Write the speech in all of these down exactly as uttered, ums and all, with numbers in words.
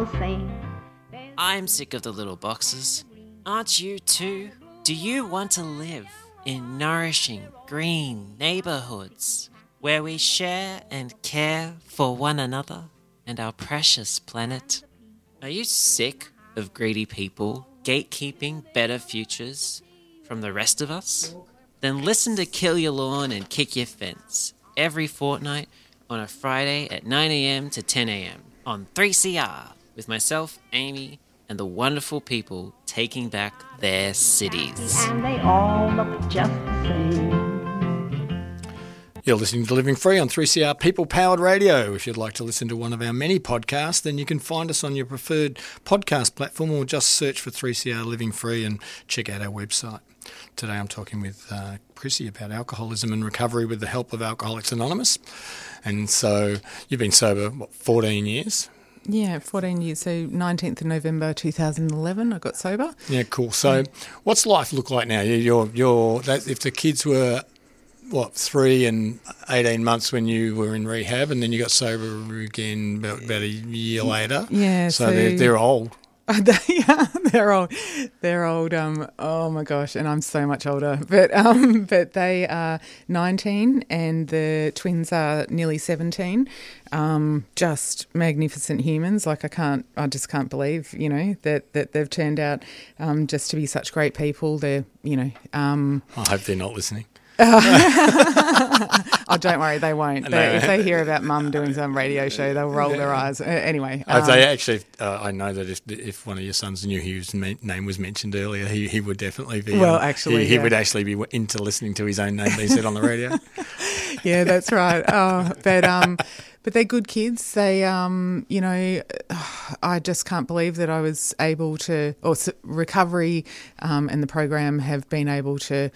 all sing. I'm sick of the little boxes. Aren't you too? Do you want to live in nourishing, green neighbourhoods where we share and care for one another and our precious planet? Are you sick of greedy people gatekeeping better futures from the rest of us? Then listen to Kill Your Lawn and Kick Your Fence every fortnight on a Friday at nine a.m. to ten a.m. on three C R with myself, Amy, and the wonderful people taking back their cities. And they all look just the same. You're listening to Living Free on three C R People Powered Radio. If you'd like to listen to one of our many podcasts, then you can find us on your preferred podcast platform or just search for three C R Living Free and check out our website. Today I'm talking with uh, Chrissy about alcoholism and recovery with the help of Alcoholics Anonymous. And so you've been sober, what, fourteen years? Yeah, fourteen years. So nineteenth of November two thousand eleven, I got sober. Yeah, cool. So what's life look like now? You're, you're, that, if the kids were, what, three and eighteen months when you were in rehab, and then you got sober again about, about a year later. Yeah. So, so they're, they're old. yeah, they're old. They're old. Um, oh my gosh, and I'm so much older. But um, but they are nineteen, and the twins are nearly seventeen. Um, just magnificent humans. Like I can't, I just can't believe, you know, that that they've turned out um, just to be such great people. They're, you know. Um, I hope they're not listening. Oh, don't worry, they won't. No. They, if they hear about Mum doing some radio show, they'll roll their eyes. Uh, anyway, Um, um, they actually, uh, I know that if if one of your sons knew whose name was mentioned earlier, he, he would definitely be. Well, um, actually, he, he yeah. would actually be into listening to his own name being said on the radio. yeah, that's right. Oh, but um, but they're good kids. They um, you know, I just can't believe that I was able to, or recovery, um, and the program have been able to.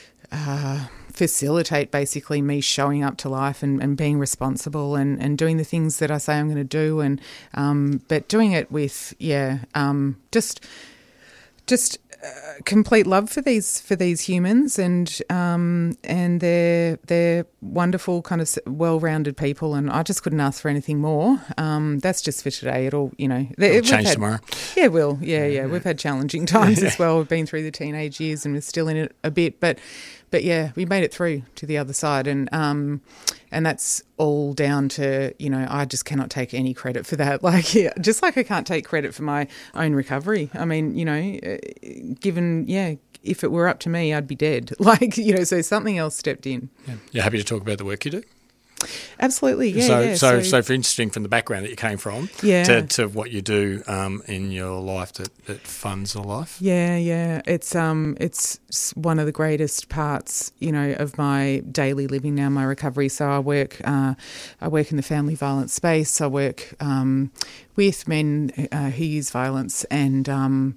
Uh, facilitate basically me showing up to life and, and being responsible and, and doing the things that I say I'm going to do, and um, but doing it with yeah um, just just uh, complete love for these for these humans, and um, and they're they're wonderful, kind of well-rounded people, and I just couldn't ask for anything more. Um, that's just for today. It'll you know It'll we've change had, tomorrow. Yeah, it will. Yeah, yeah, yeah. We've had challenging times as well. We've been through the teenage years, and we're still in it a bit, but. But yeah, we made it through to the other side, and um, and that's all down to, you know, I just cannot take any credit for that. Like, yeah, just like I can't take credit for my own recovery. I mean, you know, given, yeah, if it were up to me, I'd be dead. Like, you know, so something else stepped in. Yeah. You're happy to talk about the work you do? Absolutely, yeah. So, yeah. so, So, so, for interesting from the background that you came from, Yeah. to, to what you do um, in your life that, that funds a life. Yeah, yeah. It's um, it's one of the greatest parts, you know, of my daily living now, my recovery. So I work, uh, I work in the family violence space. I work um, with men uh, who use violence, and um,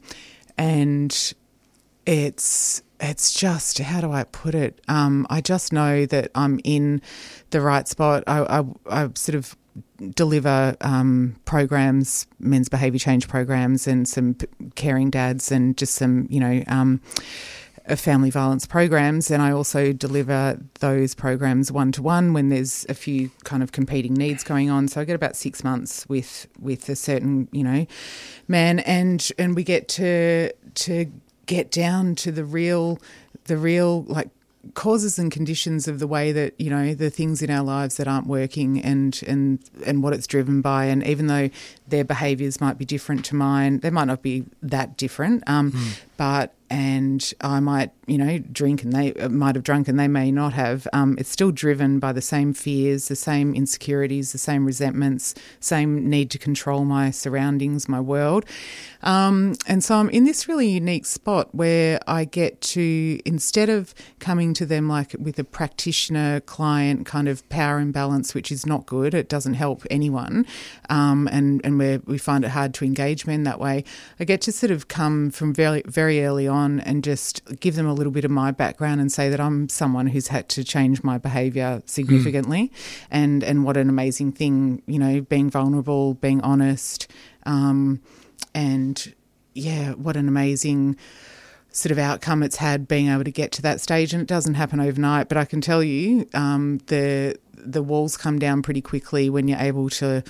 and it's. It's just, how do I put it? Um, I just know that I'm in the right spot. I, I, I sort of deliver um, programs, men's behaviour change programs, and some p- caring dads, and just some, you know, um, uh, family violence programs. And I also deliver those programs one-to-one when there's a few kind of competing needs going on. So I get about six months with with a certain, you know, man, and and we get to to. get down to the real, the real like causes and conditions of the way that, you know, the things in our lives that aren't working, and and and what it's driven by. And even though their behaviours might be different to mine, they might not be that different, um, mm. but and I might, you know, drink and they might have drunk and they may not have. Um, it's still driven by the same fears, the same insecurities, the same resentments, same need to control my surroundings, my world. Um, and so I'm in this really unique spot where I get to, instead of coming to them like with a practitioner client kind of power imbalance, which is not good, it doesn't help anyone, um, and, and where we find it hard to engage men that way, I get to sort of come from very, very early on and just give them a little bit of my background and say that I'm someone who's had to change my behaviour significantly, mm. and, and what an amazing thing, you know, being vulnerable, being honest, um, and yeah, what an amazing sort of outcome it's had being able to get to that stage. And it doesn't happen overnight, but I can tell you um, the the walls come down pretty quickly when you're able to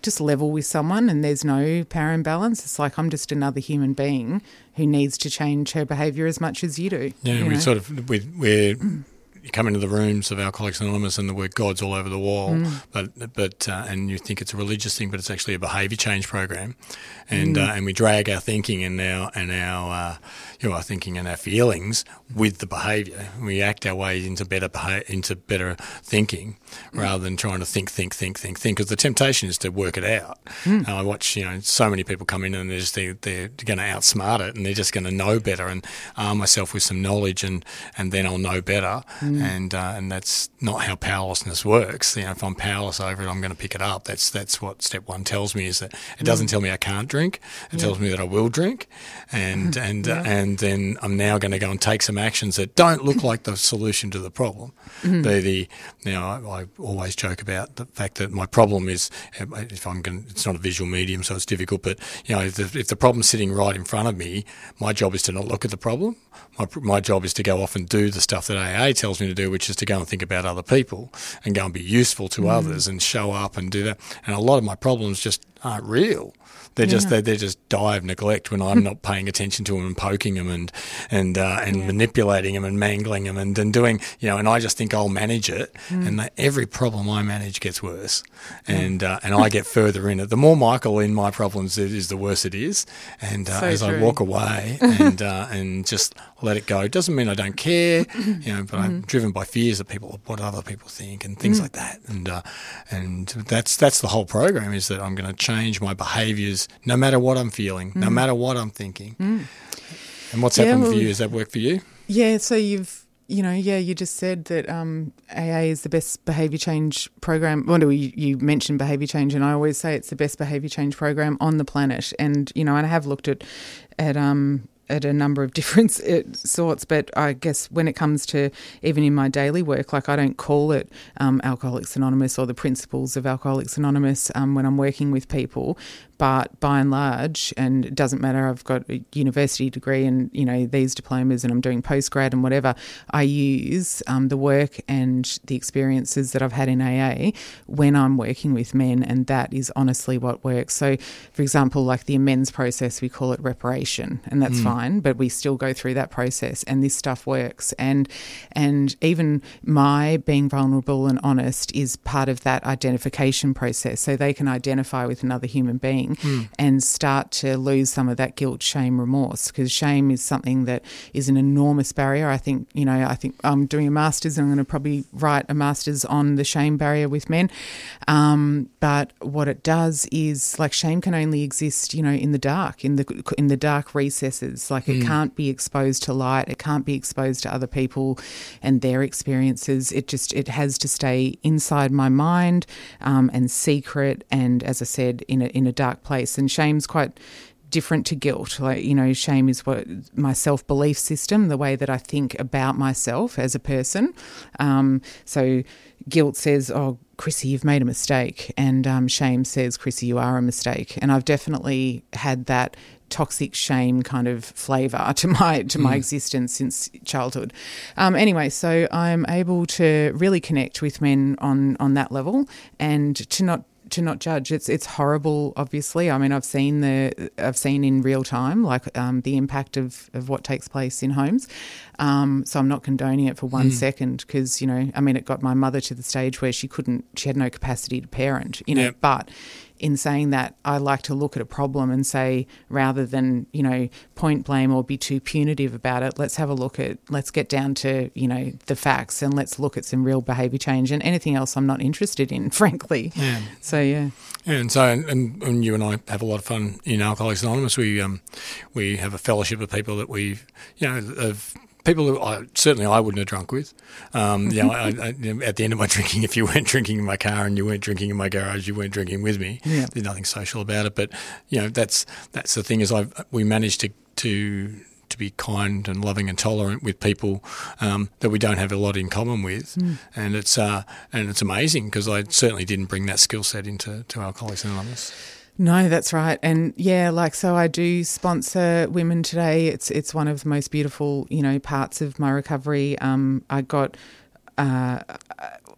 just level with someone and there's no power imbalance. It's like I'm just another human being who needs to change her behaviour as much as you do. Yeah, you we know? sort of we we're. You come into the rooms of Alcoholics Anonymous and the word God's all over the wall, mm. but but uh, and you think it's a religious thing, but it's actually a behaviour change program, and mm. uh, and we drag our thinking and our and our uh, you know our thinking and our feelings with the behaviour. We act our way into better beha- into better thinking mm. rather than trying to think, think, think, think, think. Because the temptation is to work it out. Mm. Uh, I watch you know so many people come in and they're just they're, they're going to outsmart it and they're just going to know better and arm myself with some knowledge and and then I'll know better. Mm. And uh, and that's not how powerlessness works. You know, if I'm powerless over it, I'm going to pick it up. That's that's what step one tells me. Is that it doesn't tell me I can't drink. It yeah. tells me that I will drink, and and yeah. uh, and then I'm now going to go and take some actions that don't look like the solution to the problem. Mm-hmm. The the you know I, I always joke about the fact that my problem is if I'm going. It's not a visual medium, so it's difficult. But you know, if the, if the problem's sitting right in front of me, my job is to not look at the problem. My my job is to go off and do the stuff that A A tells me to do, which is to go and think about other people and go and be useful to mm. others and show up and do that. And a lot of my problems just aren't real. They're yeah. just they're, they're just die of neglect when I'm not paying attention to them and poking them and and uh, and yeah. manipulating them and mangling them and, and doing you know. And I just think I'll manage it, mm. and that every problem I manage gets worse, and uh, and I get further in it. The more Michael in my problems it is, the worse it is. And uh, so as true. I walk away and uh, and just let it go, it doesn't mean I don't care, you know. But mm. I'm driven by fears of people, what other people think, and things mm. like that. And uh, and that's that's the whole program, is that I'm going to change my behaviours. No matter what I'm feeling, mm. no matter what I'm thinking. Mm. And what's yeah, happened well, for you? Does that work for you? Yeah, so you've, you know, yeah, you just said that um, A A is the best behaviour change program. Well, you, you mentioned behaviour change, and I always say it's the best behaviour change program on the planet. And, you know, and I have looked at, at um, at a number of different sorts, but I guess when it comes to even in my daily work, like I don't call it um, Alcoholics Anonymous or the principles of Alcoholics Anonymous um, when I'm working with people, but by and large, and it doesn't matter, I've got a university degree and, you know, these diplomas and I'm doing postgrad and whatever, I use um, the work and the experiences that I've had in A A when I'm working with men, and that is honestly what works. So, for example, like the amends process, we call it reparation, and that's mm. fine, but we still go through that process, and this stuff works. And and even my being vulnerable and honest is part of that identification process, so they can identify with another human being mm. and start to lose some of that guilt, shame, remorse, because shame is something that is an enormous barrier. I think, you know, I think I'm doing a master's and I'm going to probably write a master's on the shame barrier with men. Um, but what it does is, like, shame can only exist, you know, in the dark, in the in the dark recesses. Like it mm. can't be exposed to light. It can't be exposed to other people and their experiences. It just, it has to stay inside my mind um, and secret. And as I said, in a, in a dark place. And shame's quite different to guilt. Like, you know, shame is what my self-belief system, the way that I think about myself as a person. Um, so guilt says, oh, Chrissy, you've made a mistake. And um, shame says, Chrissy, you are a mistake. And I've definitely had that toxic shame kind of flavour to my to my mm. existence since childhood. Um, anyway, so I'm able to really connect with men on on that level, and to not to not judge. It's it's horrible, obviously. I mean, I've seen the I've seen in real time, like um, the impact of, of what takes place in homes. Um, so I'm not condoning it for one mm. second, because, you know, I mean, it got my mother to the stage where she couldn't, she had no capacity to parent, you know, yep. but in saying that, I like to look at a problem and say, rather than, you know, point blame or be too punitive about it, let's have a look at, let's get down to, you know, the facts, and let's look at some real behaviour change, and anything else I'm not interested in, frankly. Yeah. So, yeah. Yeah, and so, and, and you and I have a lot of fun in Alcoholics Anonymous. We um, we have a fellowship of people that we, you know, of people who I, certainly I wouldn't have drunk with. Um, you know, I, I, at the end of my drinking, if you weren't drinking in my car and you weren't drinking in my garage, you weren't drinking with me. Yeah. There's nothing social about it. But, you know, that's that's the thing, is I we managed to to to be kind and loving and tolerant with people um, that we don't have a lot in common with, mm. and it's uh, and it's amazing, because I certainly didn't bring that skill set into to Alcoholics Anonymous. No, that's right. And yeah, like, so I do sponsor women today. It's it's one of the most beautiful, you know, parts of my recovery. Um, I got, uh,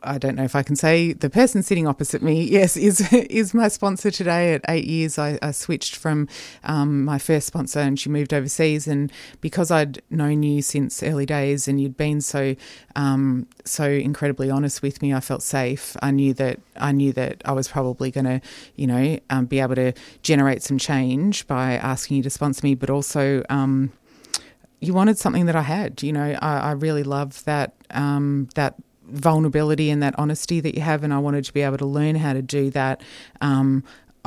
I don't know if I can say the person sitting opposite me, yes, is is my sponsor today. At eight years, I, I switched from um, my first sponsor, and she moved overseas. And because I'd known you since early days, and you'd been so um, so incredibly honest with me, I felt safe. I knew that I knew that I was probably going to, you know, um, be able to generate some change by asking you to sponsor me, but also. Um, You wanted something that I had, you know. I, I really love that um, that vulnerability and that honesty that you have, and I wanted to be able to learn how to do that. Um,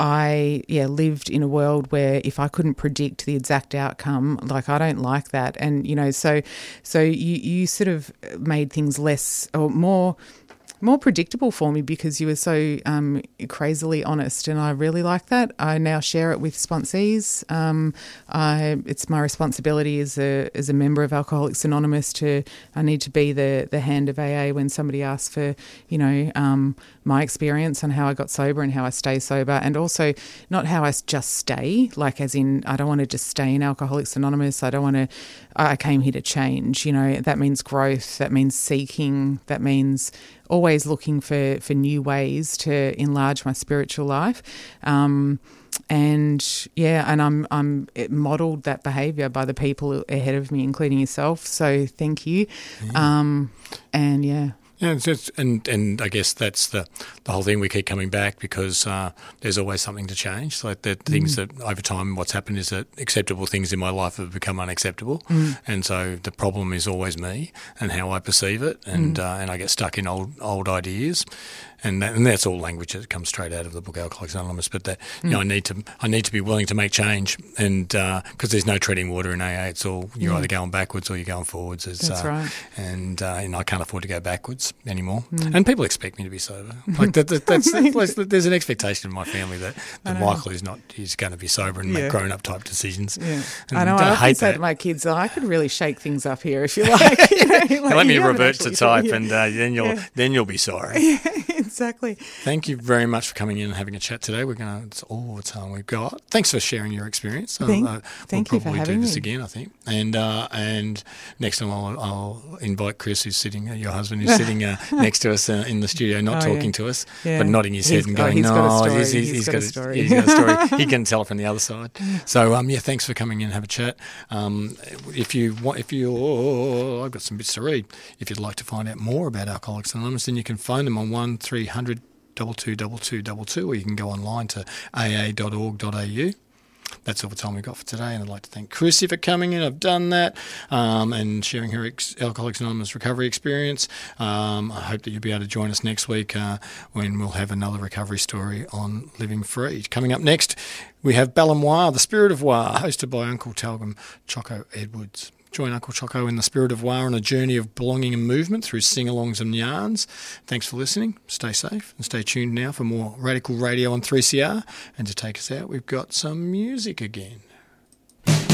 I yeah lived in a world where if I couldn't predict the exact outcome, like I don't like that, and you know, so so you you sort of made things less or more. more predictable for me because you were so um, crazily honest, and I really like that. I now share it with sponsees. Um, I, it's my responsibility as a as a member of Alcoholics Anonymous to I need to be the the hand of A A when somebody asks for, you know, um, my experience on how I got sober and how I stay sober, and also not how I just stay, like as in I don't want to just stay in Alcoholics Anonymous. I don't want to. I came here to change. You know, that means growth. That means seeking. That means always looking for, for new ways to enlarge my spiritual life. Um, and yeah, and I'm I'm it modelled that behaviour by the people ahead of me, including yourself. So thank you. Yeah. Um, and yeah. Yeah, it's, it's, and and I guess that's the, the whole thing. We keep coming back because uh, there's always something to change. Like the things mm. that over time, what's happened is that acceptable things in my life have become unacceptable, mm. and so the problem is always me and how I perceive it, and mm. uh, and I get stuck in old old ideas. And, that, and that's all language that comes straight out of the book Alcoholics Anonymous. But that you mm. know, I need to I need to be willing to make change, and because uh, there's no treading water in A A, it's all you're mm. either going backwards or you're going forwards. It's, that's uh, right. And uh, and I can't afford to go backwards anymore. Mm. And people expect me to be sober. Like that, that, that's, that's there's an expectation in my family that, that Michael is not is going to be sober and yeah. make grown up type decisions. Yeah. And I know. I, I often say to my kids, oh, I could really shake things up here if you like. You know, like let me revert to type, yeah. and uh, then you'll yeah. then you'll be sorry. Yeah, exactly. Thank you very much for coming in and having a chat today. We're going to, it's all the time we've got. Thanks for sharing your experience. Thank, uh, thank we'll you for having do this me. again, I think. And uh, and next time I'll, I'll invite Chris, who's sitting, uh, your husband, who's sitting uh, next to us uh, in the studio, not oh, talking yeah. to us, yeah. but nodding his he's, head and oh, going, he's no, got a story. he's, he's, he's, he's got, got a story. He's got a story. He can tell it from the other side. So um, yeah, thanks for coming in and have a chat. Um, if you want, if you, oh, I've got some bits to read. If you'd like to find out more about Alcoholics Anonymous, then you can phone them on one three hundred double two double two double two, or you can go online to a a dot org dot a u. That's all the time we've got for today, and I'd like to thank Chrissy for coming in. I've done that, um, and sharing her ex- Alcoholics Anonymous recovery experience. Um, I hope that you'll be able to join us next week uh, when we'll have another recovery story on Living Free. Coming up next, we have Balamoir, the Spirit of War, hosted by Uncle Talgum Choco Edwards. Join Uncle Choco in the Spirit of War on a journey of belonging and movement through sing-alongs and yarns. Thanks for listening. Stay safe and stay tuned now for more Radical Radio on three C R. And to take us out, we've got some music again.